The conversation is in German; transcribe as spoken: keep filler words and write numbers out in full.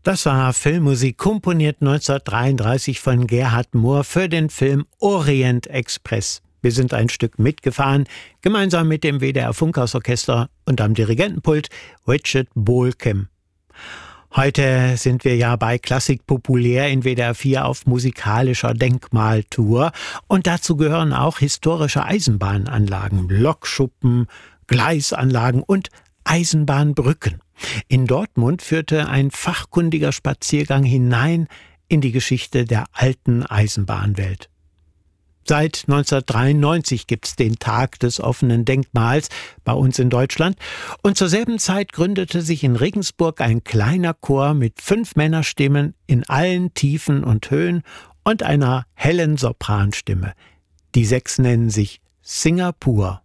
Das war Filmmusik, komponiert neunzehnhundertdreiunddreißig von Gerhard Mohr für den Film Orient Express. Wir sind ein Stück mitgefahren, gemeinsam mit dem W D R Funkhausorchester und am Dirigentenpult Richard Bohlkem. Heute sind wir ja bei Klassik populär in W D R vier auf musikalischer Denkmaltour. Und dazu gehören auch historische Eisenbahnanlagen, Lokschuppen, Gleisanlagen und Eisenbahnbrücken. In Dortmund führte ein fachkundiger Spaziergang hinein in die Geschichte der alten Eisenbahnwelt. Seit neunzehnhundertdreiundneunzig gibt's den Tag des offenen Denkmals bei uns in Deutschland. Und zur selben Zeit gründete sich in Regensburg ein kleiner Chor mit fünf Männerstimmen in allen Tiefen und Höhen und einer hellen Sopranstimme. Die sechs nennen sich Singapur.